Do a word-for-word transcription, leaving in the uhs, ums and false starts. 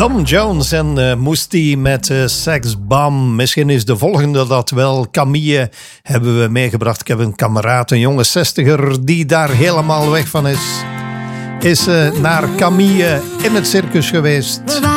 Tom Jones en uh, Moesti met uh, Sex Bomb. Misschien is de volgende dat wel. Camille hebben we meegebracht. Ik heb een kameraad, een jonge zestiger die daar helemaal weg van is. Is uh, naar Camille in het circus geweest.